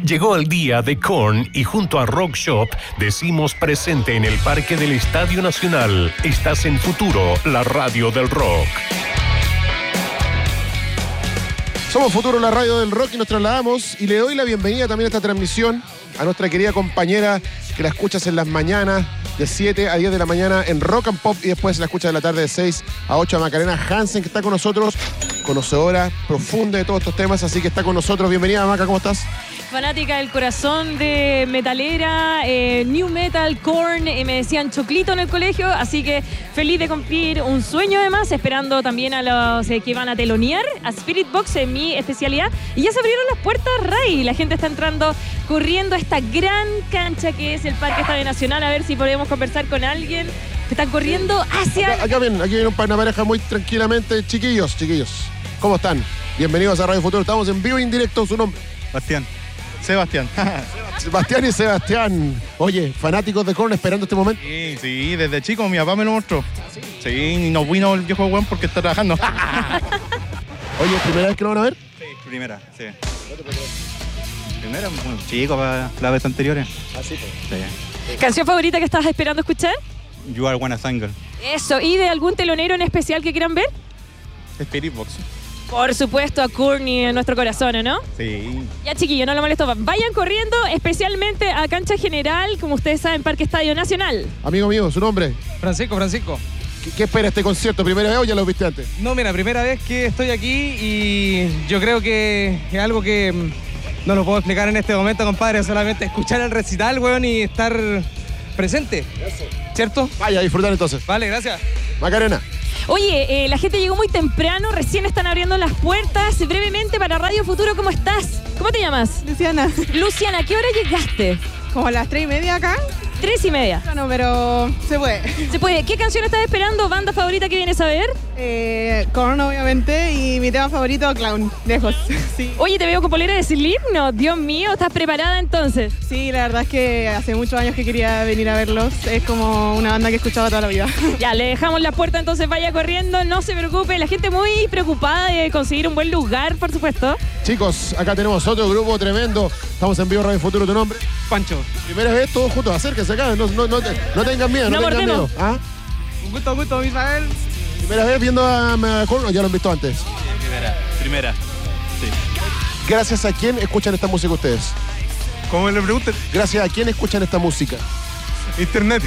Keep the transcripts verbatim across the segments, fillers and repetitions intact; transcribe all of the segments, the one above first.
Llegó el día de Korn y junto a Rock Shop decimos presente en el Parque del Estadio Nacional. Estás en Futuro, la radio del rock. Somos Futuro, la radio del rock, y nos trasladamos y le doy la bienvenida también a esta transmisión a nuestra querida compañera que la escuchas en las mañanas de siete a diez de la mañana en Rock and Pop y después la escuchas de la tarde de seis a ocho a Macarena Hansen, que está con nosotros, conocedora profunda de todos estos temas, así que está con nosotros. Bienvenida, Maca, ¿cómo estás? Fanática del corazón de metalera, eh, new metal, Korn, eh, me decían choclito en el colegio, así que feliz de cumplir un sueño además, esperando también a los eh, que van a telonear, a Spirit Box, en mi especialidad, y ya se abrieron las puertas, Ray, la gente está entrando, corriendo a esta gran cancha que es el Parque Estadio Nacional, a ver si podemos conversar con alguien, que están corriendo hacia... Acá, acá viene, aquí viene una pareja muy tranquilamente, chiquillos, chiquillos, ¿cómo están? Bienvenidos a Radio Futuro, estamos en vivo y en directo, su nombre. Bastián. Sebastián. Sebastián y Sebastián. Oye, fanáticos de Korn esperando este momento. Sí, sí, desde chico mi papá me lo mostró. Sí, sí, y nos vino el viejo weón porque está trabajando. Oye, ¿primera vez que lo van a ver? Sí, primera, sí. Primera, muy chico para las veces anteriores. Ah, sí, pues. Sí. ¿Canción favorita que estás esperando escuchar? You Are Wanna Single. Eso, ¿y de algún telonero en especial que quieran ver? Spirit Box. Por supuesto, a Korn y a nuestro corazón, ¿no? Sí. Ya, chiquillos, no lo molesto. Vayan corriendo, especialmente a Cancha General, como ustedes saben, Parque Estadio Nacional. Amigo mío, ¿su nombre? Francisco, Francisco. ¿Qué, qué espera este concierto? ¿Primera vez o ya lo viste antes? No, mira, primera vez que estoy aquí y yo creo que es algo que no lo puedo explicar en este momento, compadre. Solamente escuchar el recital, weón, y estar presente. ¿Cierto? Vaya, a disfrutar entonces. Vale, gracias. Macarena. Oye, eh, la gente llegó muy temprano, recién están abriendo las puertas. Brevemente para Radio Futuro, ¿cómo estás? ¿Cómo te llamas? Luciana. Luciana, ¿a qué hora llegaste? Como a las tres y media acá. Tres y media. No, pero se puede. ¿Se puede? ¿Qué canción estás esperando? ¿Banda favorita que vienes a ver? Eh, Korn, obviamente, y mi tema favorito, Clown, lejos. Sí. Oye, te veo con polera de Slipknot. Dios mío, ¿estás preparada entonces? Sí, la verdad es que hace muchos años que quería venir a verlos. Es como una banda que he escuchado toda la vida. Ya, le dejamos la puerta, entonces vaya corriendo, no se preocupe. La gente muy preocupada de conseguir un buen lugar, por supuesto. Chicos, acá tenemos otro grupo tremendo. Estamos en vivo Radio Futuro. ¿Tu nombre? Pancho. Primera vez todos juntos. Acérquense acá. No, no, no, no tengan miedo. No, No tengan mordemos. miedo. ¿Ah? Un gusto, un gusto, Isabel. ¿Primera vez viendo a, a Korn o ya lo han visto antes? Primera, primera. Sí. Gracias a quién escuchan esta música ustedes. ¿Cómo le preguntan? Gracias a quién escuchan esta música. Internet.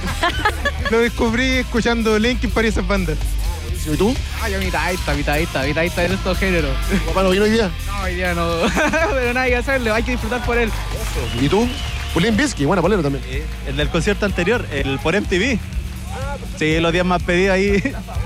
Lo descubrí escuchando Linkin Park y esas bandas. ¿Y tú? Ah, yo mitadista, mitadista, mitadista en estos géneros. ¿Tu papá no vino hoy día? No, hoy día no. Pero nada que hacerle, hay que disfrutar por él. ¿Y tú? Limp Bizkit, buena polera también. El del concierto anterior, el por M T V. Sí, los días más pedidos ahí.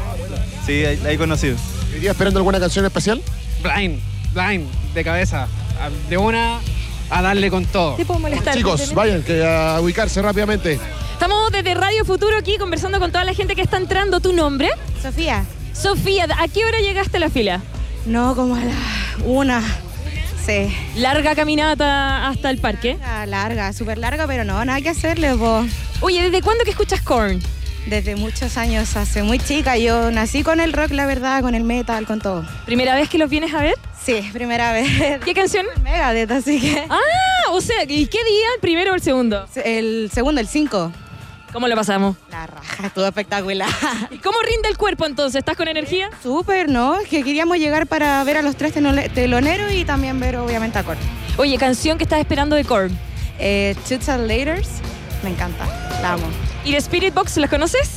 Sí, ahí, ahí conocido. ¿Hoy día esperando alguna canción especial? Blind, blind, de cabeza. De una a darle con todo. ¿Te puedo molestar? Chicos, vayan que a ubicarse rápidamente. Estamos desde Radio Futuro aquí conversando con toda la gente que está entrando. ¿Tu nombre? Sofía. Sofía, ¿a qué hora llegaste a la fila? No, como a la una. Sí. Larga caminata hasta el parque. Ah, larga, súper larga, pero no, nada que hacerle, vos. Oye, ¿desde cuándo que escuchas Korn? Desde muchos años, hace muy chica. Yo nací con el rock, la verdad, con el metal, con todo. ¿Primera vez que los vienes a ver? Sí, primera vez. ¿Qué canción? Megadeth, así que... Ah, o sea, ¿y qué día? ¿El primero o el segundo? El segundo, el cinco. ¿Cómo lo pasamos? La raja, estuvo espectacular. ¿Y cómo rinde el cuerpo entonces? ¿Estás con energía? Súper, ¿no? Es que queríamos llegar para ver a los tres tenole- teloneros y también ver, obviamente, a Korn. Oye, canción que estás esperando de Korn. Eh, Toots and Laters, me encanta, la amo. ¿Y de Spirit Box, las conoces?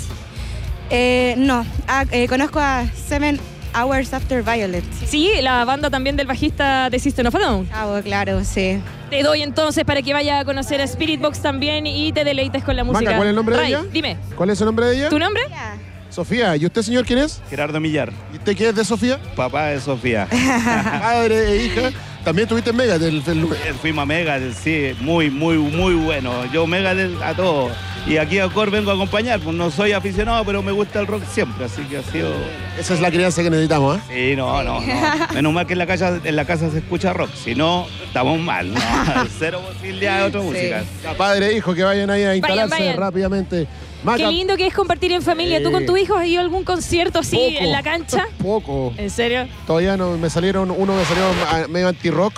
Eh, no, ah, eh, conozco a Seven Hours After Violet. Sí, la banda también del bajista de System of a Down. Ah, claro, sí. Te doy entonces para que vaya a conocer a Spirit Box también y te deleites con la música. Maca, ¿cuál es el nombre de Ray, ella? Dime, ¿Cuál es el nombre de ella? ¿tu nombre? Sofía. ¿Y usted, señor, quién es? Gerardo Millar, ¿Y usted qué es de Sofía? papá de Sofía. Padre e hija. También tuviste en Mega del, del- Fuimos a Megadeth, sí, muy, muy, muy bueno. Yo Megadeth a todo. Y aquí a Korn vengo a acompañar, pues no soy aficionado, pero me gusta el rock siempre, así que ha sido... Esa es la crianza que necesitamos, ¿eh? Sí, no, no, no. Menos mal que en la casa, en la casa se escucha rock, si no, estamos mal, ¿no? Cero posibilidad de otra música. Ya, padre e hijo que vayan ahí a instalarse vayan. rápidamente. Maca, Qué lindo que es compartir en familia. ¿Tú con tu hijo has ido a algún concierto así poco, en la cancha? Poco. ¿En serio? Todavía no me salieron, uno me salió a- medio anti-rock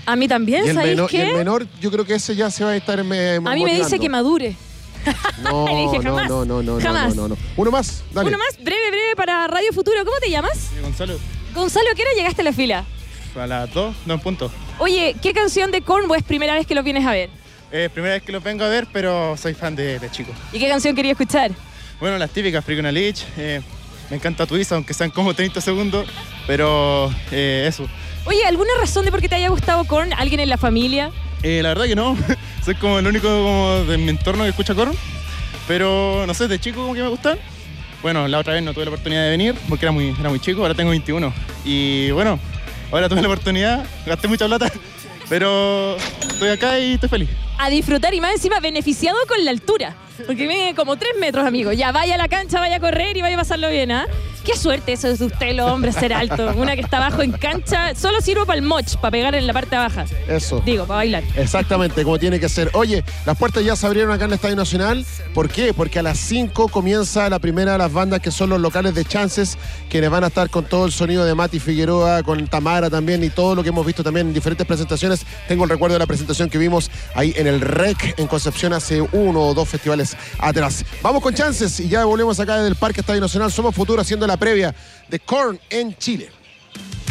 A mí también, Y el, ¿sabéis menor, y qué? el menor, yo creo que ese ya se va a estar eh, A mí me dice que madure. No, Le dije, no, jamás, no, no, no, jamás. no, no, no. Uno más, dale. Uno más, breve, breve para Radio Futuro. ¿Cómo te llamas? Gonzalo, Gonzalo, ¿qué hora llegaste a la fila? a las dos, no en punto. Oye, ¿qué canción de Korn o es primera vez que lo vienes a ver? Es primera vez que los vengo a ver, pero soy fan de, de chico. ¿Y qué canción querías escuchar? Bueno, las típicas, Freak on a Leash, eh, me encanta Twist, aunque sean como treinta segundos, pero eh, eso. Oye, ¿alguna razón de por qué te haya gustado Korn? ¿Alguien en la familia? Eh, la verdad que no, soy como el único como de mi entorno que escucha Korn, pero no sé, de chico como que me gustan. Bueno, la otra vez no tuve la oportunidad de venir porque era muy, era muy chico, ahora tengo veintiuno. Y bueno, ahora tuve la oportunidad, gasté mucha plata, pero estoy acá y estoy feliz. A disfrutar y más encima beneficiado con la altura. Porque mide como tres metros, amigo. Ya vaya a la cancha, vaya a correr y vaya a pasarlo bien, ¿ah? Qué suerte eso de usted, los hombres, ser alto. Una que está abajo en cancha, solo sirve para el moch, para pegar en la parte baja. Eso. Digo, para bailar. Exactamente, como tiene que ser. Oye, las puertas ya se abrieron acá en el Estadio Nacional. ¿Por qué? Porque a las cinco comienza la primera de las bandas que son los locales de Chances, quienes van a estar con todo el sonido de Mati Figueroa, con Tamara también y todo lo que hemos visto también en diferentes presentaciones. Tengo el recuerdo de la presentación que vimos ahí en el R E C en Concepción hace uno o dos festivales atrás. Vamos con Chances y ya volvemos acá desde el Parque Estadio Nacional. Somos Futuro haciendo la previa de Korn en Chile.